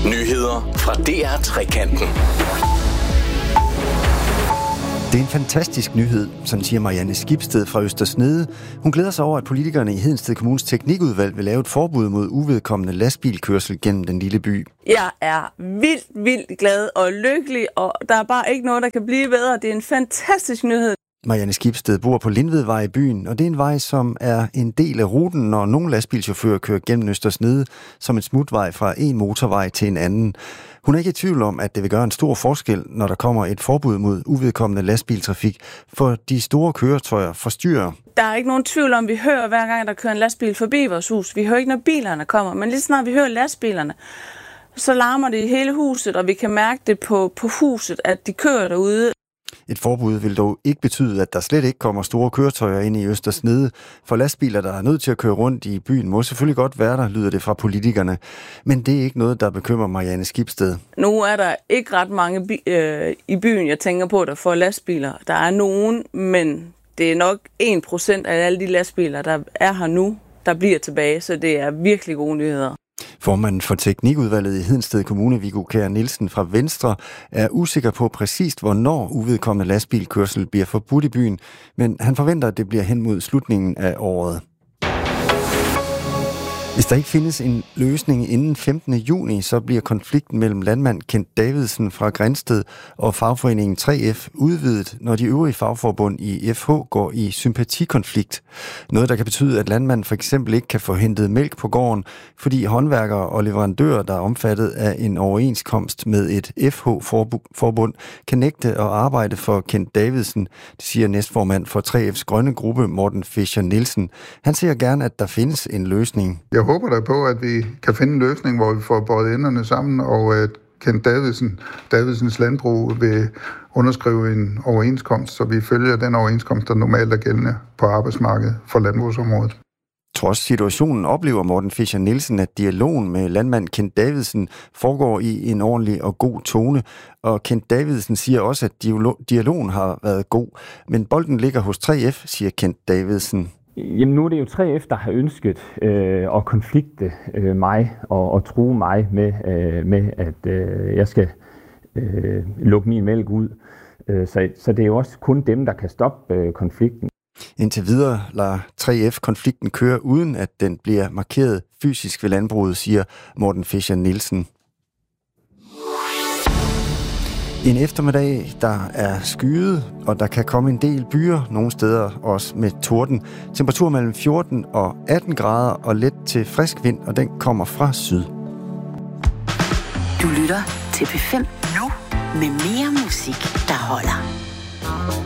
Nyheder fra DR Trekanten. Det er en fantastisk nyhed, sådan siger Marianne Skibsted fra Østersnede. Hun glæder sig over, at politikerne i Hedensted Kommunes teknikudvalg vil lave et forbud mod uvedkommende lastbilkørsel gennem den lille by. Jeg er vildt glad og lykkelig, og der er bare ikke noget, der kan blive bedre. Det er en fantastisk nyhed. Marianne Skibsted bor på Lindvedvej i byen, og det er en vej, som er en del af ruten, når nogle lastbilchauffører kører gennem Østersnede som en smutvej fra en motorvej til en anden. Hun er ikke i tvivl om, at det vil gøre en stor forskel, når der kommer et forbud mod uvedkommende lastbiltrafik, for de store køretøjer forstyrrer. Der er ikke nogen tvivl om, vi hører hver gang, der kører en lastbil forbi vores hus. Vi hører ikke, når bilerne kommer, men lige snart vi hører lastbilerne, så larmer det i hele huset, og vi kan mærke det på huset, at de kører derude. Et forbud vil dog ikke betyde, at der slet ikke kommer store køretøjer ind i Østersnede. For lastbiler, der er nødt til at køre rundt i byen, må selvfølgelig godt være der, lyder det fra politikerne. Men det er ikke noget, der bekymrer Marianne Skibsted. Nu er der ikke ret mange i byen, jeg tænker på, der får lastbiler. Der er nogen, men det er nok 1% af alle de lastbiler, der er her nu, der bliver tilbage. Så det er virkelig gode nyheder. Formanden for teknikudvalget i Hedensted Kommune, Viggo Kjær Nielsen fra Venstre, er usikker på præcist, hvornår uvedkommende lastbilkørsel bliver forbudt i byen, men han forventer, at det bliver hen mod slutningen af året. Hvis der ikke findes en løsning inden 15. juni, så bliver konflikten mellem landmand Kent Davidsen fra Grindsted og fagforeningen 3F udvidet, når de øvrige fagforbund i FH går i sympatikonflikt. Noget, der kan betyde, at landmand for eksempel ikke kan få hentet mælk på gården, fordi håndværkere og leverandører, der er omfattet af en overenskomst med et FH-forbund, kan nægte at arbejde for Kent Davidsen, det siger næstformand for 3F's grønne gruppe, Morten Fischer Nielsen. Han ser gerne, at der findes en løsning. Jeg håber da på, at vi kan finde en løsning, hvor vi får båret enderne sammen, og at Kent Davidsens landbrug vil underskrive en overenskomst, så vi følger den overenskomst, der normalt er gældende på arbejdsmarkedet for landbrugsområdet. Trods situationen oplever Morten Fischer Nielsen, at dialogen med landmand Kent Davidsen foregår i en ordentlig og god tone. Og Kent Davidsen siger også, at dialogen har været god. Men bolden ligger hos 3F, siger Kent Davidsen. Jamen nu er det jo 3F, der har ønsket at konflikte mig og true mig med at jeg skal lukke min mælk ud. Så det er jo også kun dem, der kan stoppe konflikten. Indtil videre lader 3F konflikten køre, uden at den bliver markeret fysisk ved landbruget, siger Morten Fischer Nielsen. En eftermiddag, der er skyet, og der kan komme en del byer, nogle steder også med torden. Temperatur mellem 14 og 18 grader og let til frisk vind, og den kommer fra syd. Du lytter til P5 nu med mere musik, der holder.